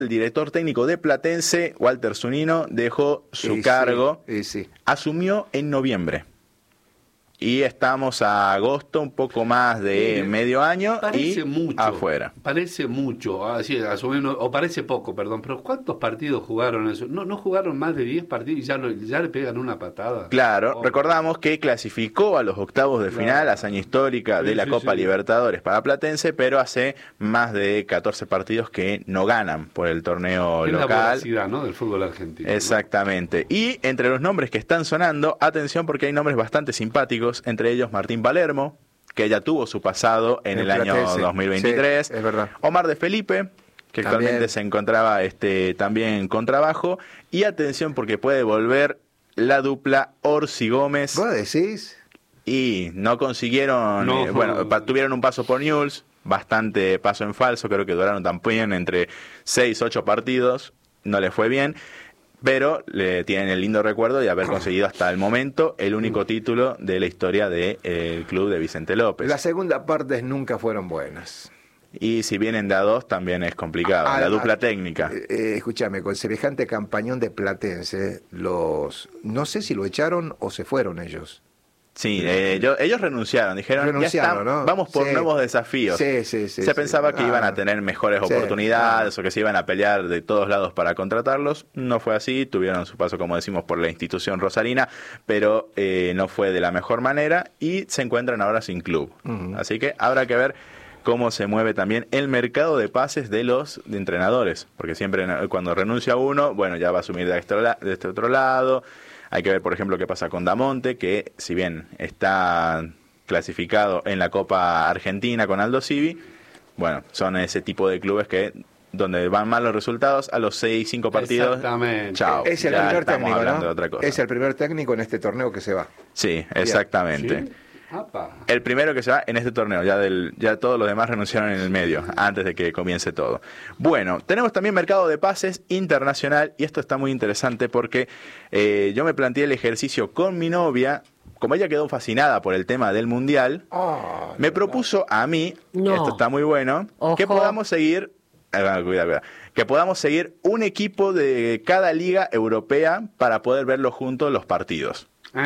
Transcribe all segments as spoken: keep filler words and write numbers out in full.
El director técnico de Platense, Walter Zunino, dejó su y cargo, sí, y sí. asumió en noviembre. Y estamos a agosto, un poco más de Mire, medio año parece y mucho, afuera. Parece mucho, así, asumiendo, o parece poco, perdón, pero ¿cuántos partidos jugaron eso? No, no jugaron más de diez partidos y ya, lo, ya le pegan una patada. Claro, Oh. recordamos que clasificó a los octavos de Claro. final, hazaña histórica de Sí, la sí, Copa sí. Libertadores para Platense, pero hace más de catorce partidos que no ganan por el torneo Es la local. voracidad, ¿no?, del fútbol argentino. ¿no? Exactamente. Y entre los nombres que están sonando, atención porque hay nombres bastante simpáticos, entre ellos Martín Palermo, que ya tuvo su pasado en En el año Platense. dos mil veintitrés. Sí, es verdad. Omar de Felipe, que También. actualmente se encontraba este, también con trabajo. Y atención porque puede volver la dupla Orsi Gómez. ¿Vos decís? Y no consiguieron, No. eh, bueno, pa- tuvieron un paso por Newell's, bastante paso en falso, creo que duraron también entre seis, ocho partidos, no le fue bien. Pero le tienen el lindo recuerdo de haber conseguido hasta el momento el único título de la historia del club de Vicente López. Las segundas partes nunca fueron buenas. Y si vienen de a dos también es complicado, Ah, la ah, dupla técnica. Eh, eh, escúchame, con semejante campañón de Platense, los no sé si lo echaron o se fueron ellos. Sí, eh, yo- ellos renunciaron, dijeron, Renunciaron, ya está, ¿no? vamos por Sí. nuevos desafíos. Sí, sí, sí. Se sí. pensaba que Ah, iban a tener mejores sí, oportunidades ah. o que se iban a pelear de todos lados para contratarlos. No fue así, tuvieron su paso, como decimos, por la institución rosarina, pero eh, no fue de la mejor manera y se encuentran ahora sin club. Ujú. Así que habrá que ver cómo se mueve también el mercado de pases de los de entrenadores, porque siempre eh, cuando renuncia uno, bueno, ya va a asumir de este, la- de este otro lado. Hay que ver, por ejemplo, qué pasa con Damonte, que si bien está clasificado en la Copa Argentina con Aldo Civi, bueno, son ese tipo de clubes que donde van mal los resultados, a los seis, cinco partidos, Exactamente. chao, Es el ya primer estamos técnico, hablando ¿no? de otra cosa. Es el primer técnico en este torneo que se va. Sí, exactamente. ¿Sí? Apa. El primero que se va en este torneo, ya del ya todos los demás renunciaron en el medio, antes de que comience todo. Bueno, tenemos también mercado de pases internacional, y esto está muy interesante porque eh, yo me planteé el ejercicio con mi novia, como ella quedó fascinada por el tema del Mundial, Ah, me propuso a mí, No. esto está muy bueno, Ojo. que podamos seguir, eh, cuidado, cuidado, que podamos seguir un equipo de cada liga europea para poder verlo juntos los partidos.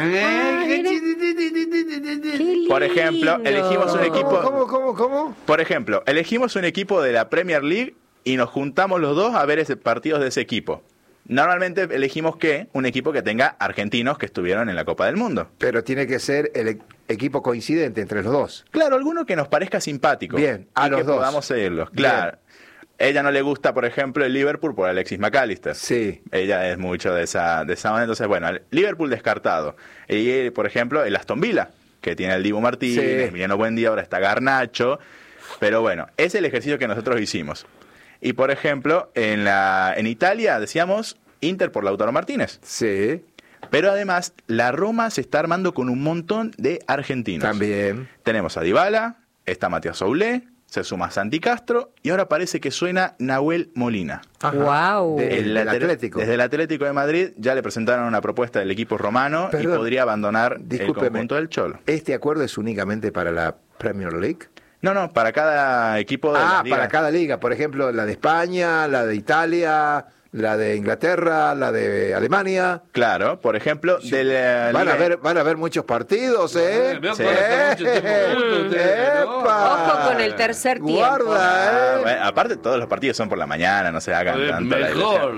Qué Por ejemplo, lindo. elegimos un equipo- ¿Cómo, cómo, cómo? Por ejemplo, elegimos un equipo de la Premier League y nos juntamos los dos a ver ese partidos de ese equipo. Normalmente elegimos que un equipo que tenga argentinos que estuvieron en la Copa del Mundo. Pero tiene que ser el e- equipo coincidente entre los dos. Claro, alguno que nos parezca simpático. Bien, a y los que dos. podamos seguirlos. Claro. Ella no le gusta, por ejemplo, el Liverpool por Alexis McAllister. Sí. Ella es mucho de esa de esa onda. Entonces, bueno, el Liverpool descartado. Y, por ejemplo, el Aston Villa, que tiene el Dibu Martínez, Sí. Emiliano Buendía, ahora está Garnacho. Pero bueno, es el ejercicio que nosotros hicimos. Y, por ejemplo, en, la, en Italia, decíamos, Inter por Lautaro Martínez. Sí, Pero además, la Roma se está armando con un montón de argentinos. también. Tenemos a Dybala, está Matías Soulé, se suma Santi Castro y ahora parece que suena Nahuel Molina. Ajá. Guau. De- El del later- Atlético. Desde el Atlético de Madrid ya le presentaron una propuesta del equipo romano Perdón, y podría abandonar discúlpeme. el conjunto del Cholo. ¿Este acuerdo es únicamente para la Premier League? No, no, para cada equipo de Ah, las ligas. para cada liga. Por ejemplo, la de España, la de Italia, la de Inglaterra, la de Alemania. Claro, por ejemplo, de la Van a, liga- ver, van a ver muchos partidos, ¿eh? Veo Sí. que van a estar mucho tiempo juntos ustedes, ¿no? ¡Epa! Ojo con el tercer tiempo. Guarda, Ah, ¿eh? bueno, aparte todos los partidos son por la mañana, no se hagan Eh, tanto la Mejor.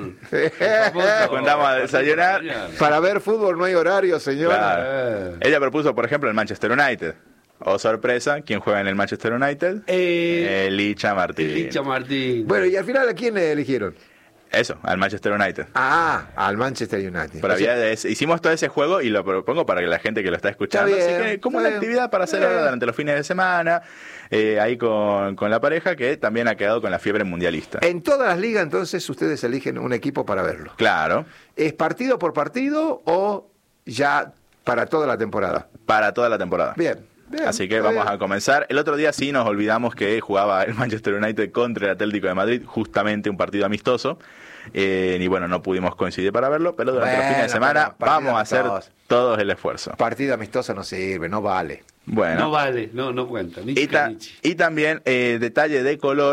Nos juntamos a desayunar. Para ver fútbol no hay horario, señor. Claro. Eh. Ella propuso, por ejemplo, el Manchester United. Oh, sorpresa, ¿quién juega en el Manchester United? Eh, El Licha Martín. Licha Martín. Bueno, y al final, ¿a quién le eligieron? Eso, al Manchester United. Ah, al Manchester United. Pero O sea, había- es- hicimos todo ese juego y lo propongo para que la gente que lo está escuchando, Está bien, así que como está una bien. actividad para hacer Está bien. durante los fines de semana, eh, ahí con, con la pareja que también ha quedado con la fiebre mundialista. En todas las ligas, entonces, ustedes eligen un equipo para verlo. Claro, ¿Es partido por partido o ya para toda la temporada? para toda la temporada. Bien. bien, Así que está vamos bien. a comenzar. El otro día sí nos olvidamos que jugaba el Manchester United contra el Atlético de Madrid, justamente un partido amistoso. Eh, y bueno, no pudimos coincidir para verlo, pero durante los Bueno, fines de semana pero partido vamos a hacer amistoso. todos el esfuerzo. Partido amistoso no sirve, no vale. Bueno, No vale, no, no cuenta. Ni y, ta- Nichi. y también, eh, detalle de color,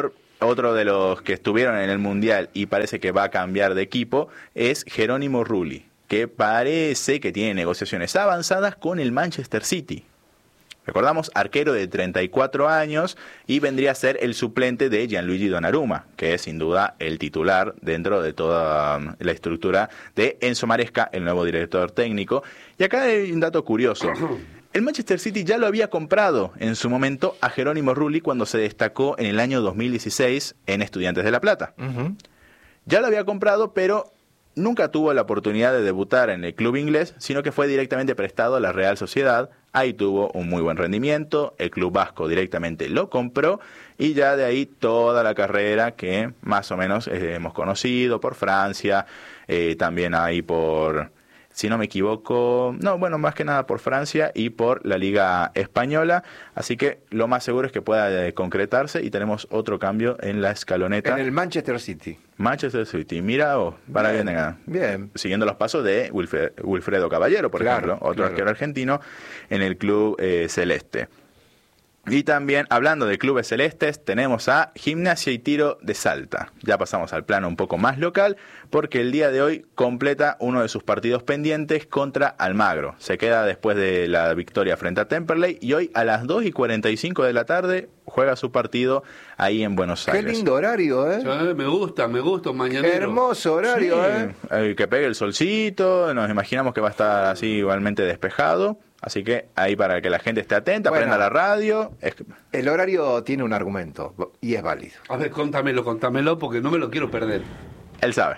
otro de los que estuvieron en el Mundial y parece que va a cambiar de equipo es Jerónimo Rulli, que parece que tiene negociaciones avanzadas con el Manchester City. Recordamos, arquero de treinta y cuatro años y vendría a ser el suplente de Gianluigi Donnarumma, que es sin duda el titular dentro de toda la estructura de Enzo Maresca, el nuevo director técnico. Y acá hay un dato curioso. El Manchester City ya lo había comprado en su momento a Jerónimo Rulli cuando se destacó en el año dos mil dieciséis en Estudiantes de La Plata. Uh-huh. Ya lo había comprado, pero nunca tuvo la oportunidad de debutar en el club inglés, sino que fue directamente prestado a la Real Sociedad. Ahí tuvo un muy buen rendimiento, el club vasco directamente lo compró y ya de ahí toda la carrera que más o menos eh, hemos conocido por Francia, eh, también ahí por, si no me equivoco, no, bueno, más que nada por Francia y por la Liga Española, así que lo más seguro es que pueda eh, concretarse y tenemos otro cambio en la escaloneta. En el Manchester City. Manchester City, mira, oh, para bien, bien, tenga. Bien. Siguiendo los pasos de Wilfred, Wilfredo Caballero, por claro, ejemplo, otro claro. arquero argentino en el club eh, celeste. Y también, hablando de clubes celestes, tenemos a Gimnasia y Tiro de Salta. Ya pasamos al plano un poco más local, porque el día de hoy completa uno de sus partidos pendientes contra Almagro. Se queda después de la victoria frente a Temperley y hoy a las dos y cuarenta y cinco de la tarde juega su partido ahí en Buenos Aires. Qué lindo horario, ¿eh? Sí, me gusta, me gusta, un mañanero. Qué hermoso horario, Sí, ¿eh? eh, que pegue el solcito, nos imaginamos que va a estar así igualmente despejado. Así que ahí para que la gente esté atenta, Bueno, prenda la radio. Es... El horario tiene un argumento y es válido. A ver, contámelo, contámelo, porque no me lo quiero perder. Él sabe.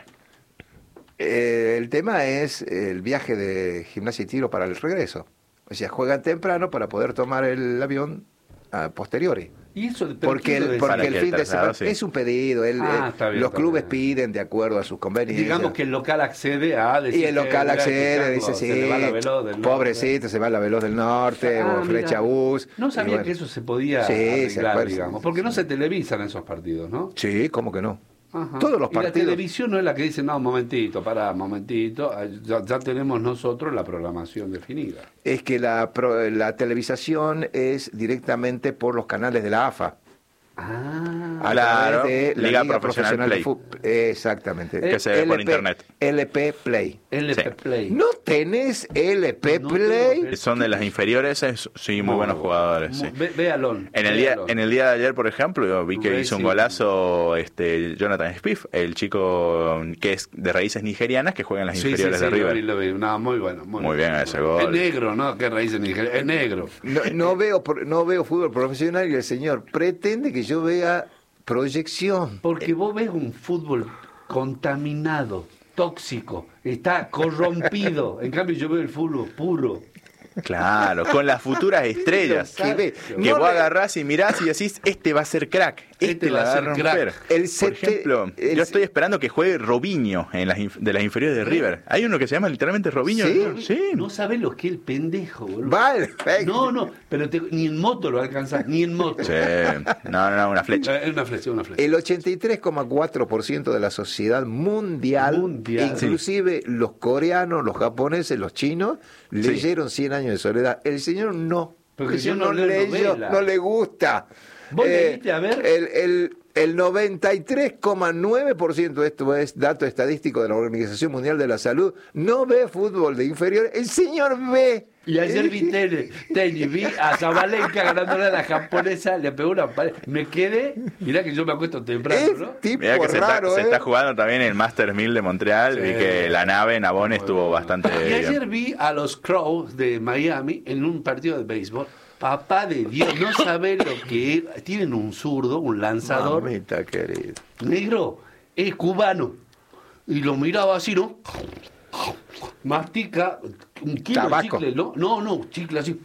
Eh, el tema es el viaje de Gimnasia y Tiro para el regreso. O sea, juegan temprano para poder tomar el avión a posteriori. ¿Y eso? ¿Pero Porque quién lo el, decide? porque Para el que fin el de traslado, semana sí. es un pedido. El, Ah, el- está bien, los está clubes bien. piden de acuerdo a sus convenios. Digamos que el local accede a decir Y el local que, accede, mira, dice, que sí, se le va la Veloz del norte. pobrecito, se va a la Veloz del Norte Ah, o Flecha mira. Bus. No y sabía bueno. que eso se podía Sí, se arreglar, puede, digamos, sí, porque sí. no se televisan esos partidos, ¿no? Sí, ¿cómo que no? Ajá. Todos los Y la partidos. televisión no es la que dice, no, un momentito, pará, un momentito, ya, ya tenemos nosotros la programación definida. Es que la, pro- la televisación es directamente por los canales de la A F A. Ah, A Claro, través de la Liga Liga, Profesional Profesional, de Play. Fútbol. Exactamente. Que se ve por internet. L P Play. L P Sí. Play. ¿No tenés L P No Play? tengo. Son de las inferiores, es- sí, muy buenos jugadores. Sí. Ve, véalo. En el, día, en el día de ayer, por ejemplo, yo vi que Racing. hizo un golazo este, Jonathan Spiff, el chico que es de raíces nigerianas que juega en las Sí, sí, inferiores sí, de lo River. vi, lo vi. No, muy bueno. Muy, Muy bueno, bien ese muy gol. bueno. Es negro, ¿no? ¿Qué raíz en Nigeria? Es negro. No, no veo pro- no veo fútbol profesional y el señor pretende que yo vea proyección. Porque vos ves un fútbol contaminado, tóxico, está corrompido. En cambio, yo veo el fútbol puro. Claro, con las futuras estrellas. Que ve- Que no vos le- agarrás y mirás y decís, este va a ser crack, este, Este la va a va a ser romper. crack. El Por sete- ejemplo, el yo se- estoy esperando que juegue Robinho en las inf- de las inferiores de River. Hay uno que se llama literalmente Robinho. ¿Sí? ¿no? Sí. No sabes lo que es el pendejo, boludo. Vale, No, no, pero te- ni en moto lo alcanzás, ni en moto. Sí. No, no, no, una flecha. Eh, Es una flecha, una flecha. El ochenta y tres coma cuatro por ciento de la sociedad mundial, Mundial. inclusive los coreanos, los japoneses, los chinos, leyeron Cien años de soledad. El señor no. Porque el señor yo no no leo leyó, novelas. no le gusta. ¿Vos leíste? A ver. El, el, el noventa y tres coma nueve por ciento, esto es dato estadístico de la Organización Mundial de la Salud, no ve fútbol de inferior. El señor ve. Y ayer vi tele, tenis, vi a Zabalenka ganándole a la japonesa, le pegó una pared. Me quedé, mirá que yo me acuesto temprano, Es ¿no? tipo Mirá que se, raro, está, se ¿eh? está jugando también el Masters mil de Montreal. Sí. Vi que la nave Navone estuvo bastante Y bien. ayer vi a los Crows de Miami en un partido de béisbol. Papá de Dios, no sabe lo que es. Tienen un zurdo, un lanzador Mamita querida. negro, es cubano. Y lo miraba así, ¿no? Mastica un kilo de Tabaco. chicle, ¿no? No, no, chicle así.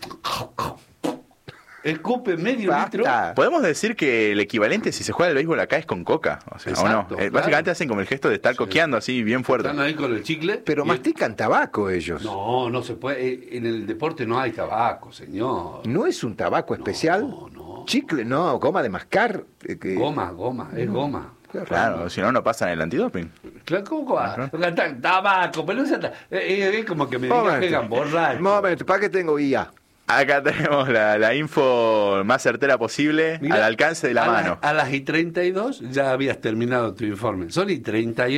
Escupe medio Basta. litro. Podemos decir que el equivalente si se juega el béisbol acá es con coca, o sea, Exacto, ¿o no? Eh, claro. Básicamente hacen como el gesto de estar coqueando así bien fuerte. Están ahí con el chicle. Pero y- mastican tabaco ellos. No, no se puede. eh, En el deporte no hay tabaco, señor. ¿No es un tabaco especial? No, no. Chicle, no, goma de mascar. eh, que- Goma, goma, es goma. Claro, si no, no pasan el antidoping. Claro, ¿cómo va? Tabaco, pero no se ta- eh, eh, es como que me digan Momento. que pegan borracho. Momento, ¿para qué tengo I A? Acá tenemos la, la info más certera posible, Mirá, al alcance de la a mano. a las y treinta y dos ya habías terminado tu informe. Son y treinta y